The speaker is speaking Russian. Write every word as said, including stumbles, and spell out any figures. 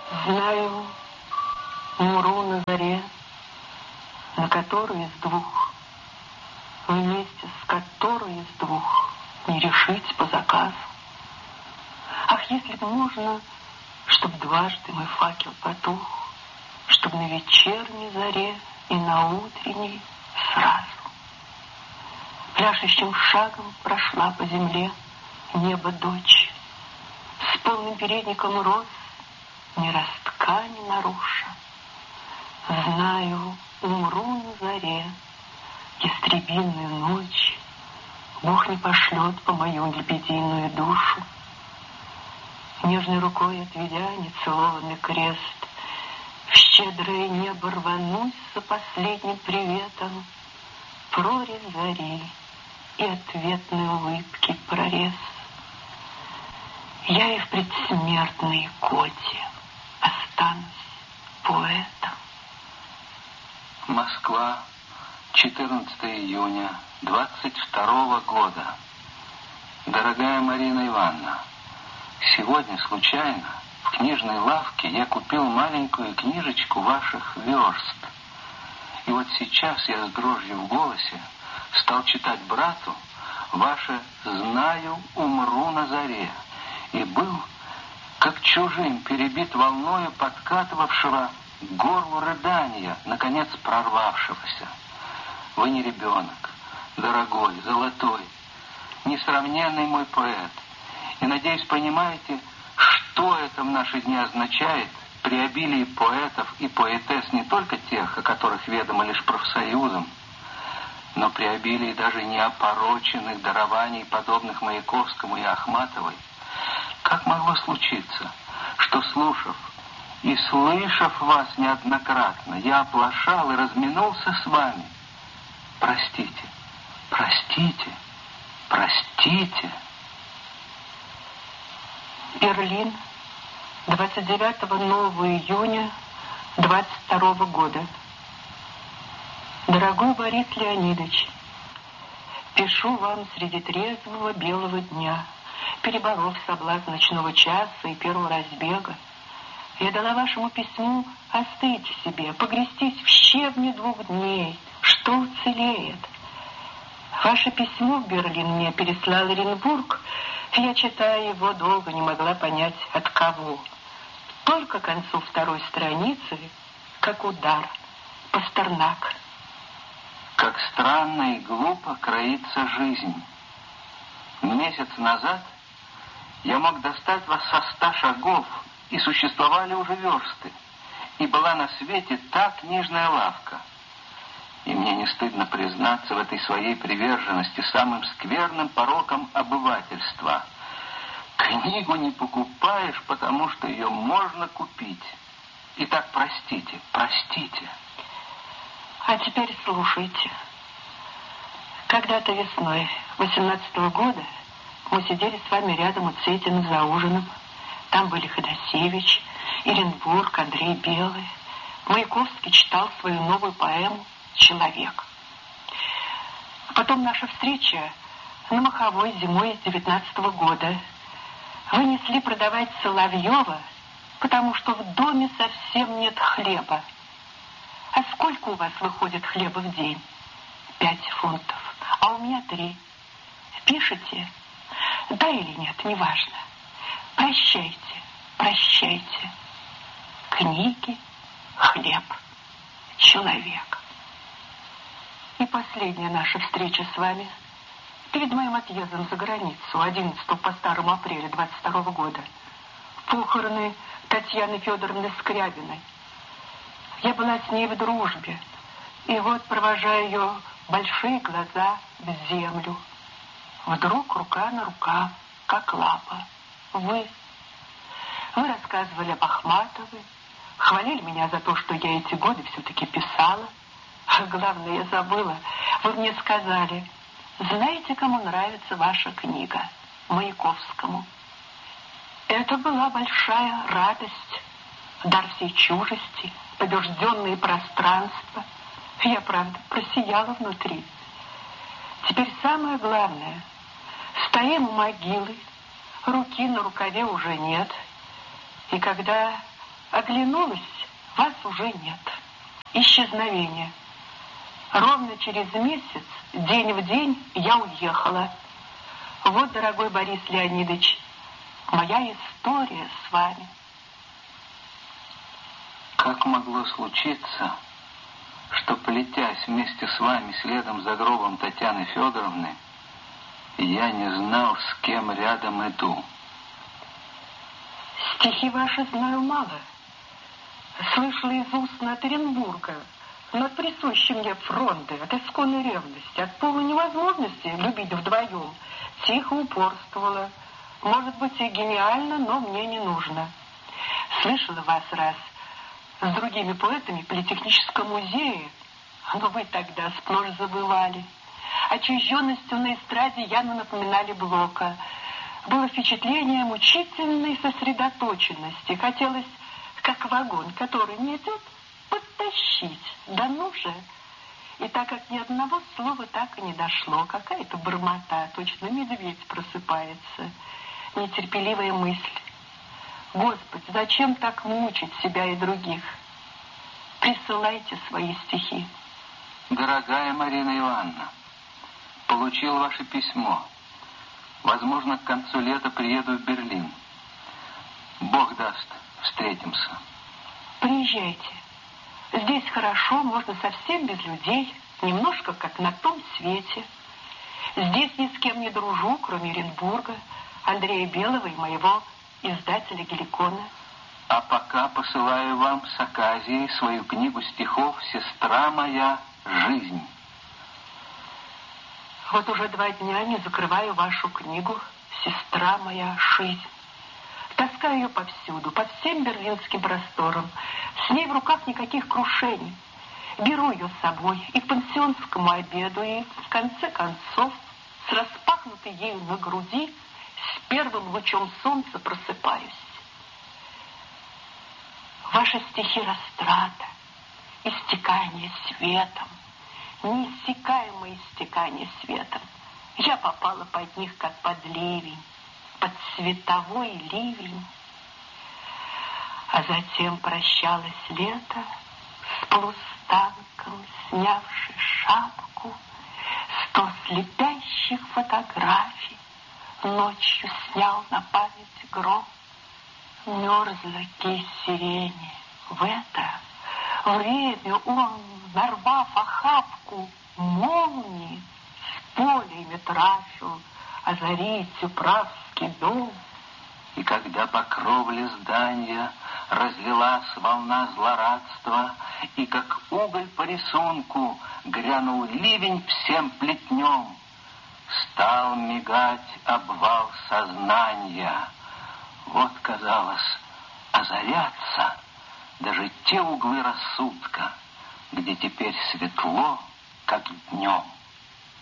Знаю, умру на заре, на которую из двух, вместе с которой из двух не решить по заказу. Ах, если бы можно, чтоб дважды мой факел потух, чтоб на вечерней заре и на утренней сразу. Пляшущим шагом прошла по земле небо дочь, с полным передником роз, ни ростка не наруша. Знаю, умру на заре, ястребиную ночь Бог не пошлет по мою лебединую душу. Нежной рукой отведя нецелованный крест, в щедрое небо рванусь за последним приветом, прорезь зари и ответной улыбки прорез. Я и в предсмертной коте останусь поэтом. Москва, четырнадцатого июня двадцать второго года. Дорогая Марина Ивановна, сегодня случайно в книжной лавке я купил маленькую книжечку ваших верст. И вот сейчас я с дрожью в голосе стал читать брату ваше «Знаю, умру на заре», и был, как чужим, перебит волною подкатывавшего к горлу рыдания, наконец прорвавшегося. Вы не ребенок, дорогой, золотой, несравненный мой поэт, и, надеюсь, понимаете, что это в наши дни означает при обилии поэтов и поэтесс, не только тех, о которых ведомо лишь профсоюзам, но при обилии даже неопороченных дарований, подобных Маяковскому и Ахматовой. Как могло случиться, что, слушав и слышав вас неоднократно, я оплошал и разминулся с вами? Простите, простите, простите. Берлин, двадцать девятого нового июня двадцать второго года. Дорогой Борис Леонидович, пишу вам среди трезвого белого дня, переборов соблазн ночного часа и первого разбега. Я дала вашему письму остыть в себе, погрестись в щебне двух дней, что уцелеет. Ваше письмо в Берлин мне переслал Оренбург, и я, читая его, долго не могла понять, от кого. Только к концу второй страницы, как удар, Пастернак. Как странно и глупо кроится жизнь. Месяц назад я мог достать вас со ста шагов, и существовали уже версты, и была на свете та книжная лавка. И мне не стыдно признаться в этой своей приверженности самым скверным порокам обывательства. Книгу не покупаешь, потому что ее можно купить. Итак, простите, простите. А теперь слушайте. Когда-то весной восемнадцатого года мы сидели с вами рядом у Цветина за ужином. Там были Ходосевич, Оренбург, Андрей Белый. Маяковский читал свою новую поэму «Человек». Потом наша встреча на Маховой зимой из девятнадцатого года. Вы несли продавать Соловьева, потому что в доме совсем нет хлеба. А сколько у вас выходит хлеба в день? Пять фунтов. А у меня три. Пишите? Да или нет, неважно. Прощайте, прощайте. Книги, хлеб, человек. И последняя наша встреча с вами перед моим отъездом за границу одиннадцатого по старому апреля двадцать второго года. Похороны Татьяны Федоровны Скрябиной. Я была с ней в дружбе, и вот, провожая ее большие глаза в землю, вдруг рука на рука, как лапа. Вы. Вы рассказывали об Ахматовой, хвалили меня за то, что я эти годы все-таки писала. А главное, я забыла, вы мне сказали, знаете, кому нравится ваша книга? Маяковскому. Это была большая радость, дар всей чужести, побежденные пространства. Я, правда, просияла внутри. Теперь самое главное. Стоим у могилы, руки на рукаве уже нет. И когда Оглянулась, вас уже нет. Исчезновение. Ровно через месяц, день в день, я уехала. Вот, дорогой Борис Леонидович, моя история с вами. Как могло случиться, что, плетясь вместе с вами следом за гробом Татьяны Федоровны, я не знал, с кем рядом иду? Стихи ваши знаю мало. Слышала из уст от Оренбурга, но от присущей мне фронты, от исконной ревности, от полной невозможности любить вдвоем, тихо упорствовала. Может быть, и гениально, но мне не нужно. Слышала вас раз с другими поэтами в Политехническом музее, но вы тогда сплошь забывали. Отчужденностью на эстраде явно напоминали Блока. Было впечатление мучительной сосредоточенности. Хотелось, как вагон, который не идет, подтащить. Да ну же! И так как ни одного слова так и не дошло, какая-то бормота, точно медведь просыпается. Нетерпеливая мысль. Господи, зачем так мучить себя и других? Присылайте свои стихи. Дорогая Марина Ивановна, получил ваше письмо. Возможно, к концу лета приеду в Берлин. Бог даст, встретимся. Приезжайте. Здесь хорошо, можно совсем без людей, немножко как на том свете. Здесь ни с кем не дружу, кроме Оренбурга, Андрея Белого и моего издателя Геликона. А пока посылаю вам с Аказией свою книгу стихов «Сестра моя, жизнь». Вот уже два дня не закрываю вашу книгу «Сестра моя, жизнь». Таскаю ее повсюду, по всем берлинским просторам. С ней в руках никаких крушений. Беру ее с собой и к пансионскому обеду, и в конце концов с распахнутой ею на груди с первым лучом солнца просыпаюсь. Ваши стихи растрата, истекание светом, неиссякаемое истекание светом. Я попала под них, как под ливень, под световой ливень. А затем прощалось лето с полустанком, снявший шапку, сто слепящих фотографий ночью снял на память гром. Мерзла кисть сирени. В это время он, нарвав охапку молнии, с полями трафил озарить управский дом. И когда по кровле здания разлилась волна злорадства, и как уголь по рисунку грянул ливень всем плетнем, стал мигать обвал сознания. Вот, казалось, озарятся даже те углы рассудка, где теперь светло, как днем.